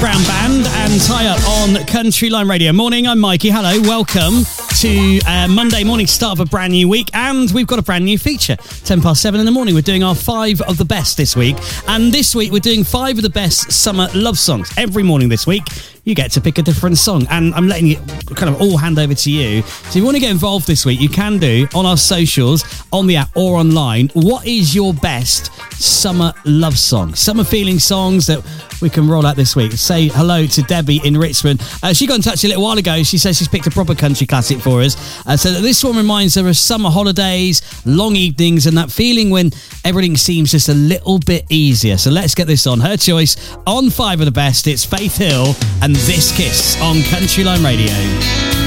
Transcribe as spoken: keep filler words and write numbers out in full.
Brown Band and Tie Up on Country Line Radio. Morning, I'm Mikey. Hello, welcome to uh, Monday morning, start of a brand new week, and we've got a brand new feature. ten past seven in the morning, we're doing our five of the best this week, and this week we're doing five of the best summer love songs. Every morning this week, you get to pick a different song, and I'm letting it kind of all hand over to you. So if you want to get involved this week, you can do on our socials, on the app or online. What is your best summer love song? Summer feeling songs that we can roll out this week. Say hello to Debbie in Richmond. Uh, she got in touch a little while ago. She says she's picked a proper country classic for us. Uh, so that this one reminds her of summer holidays, long evenings, and that feeling when everything seems just a little bit easier. So let's get this on. Her choice on five of the best. It's Faith Hill and This Kiss on Country Line Radio.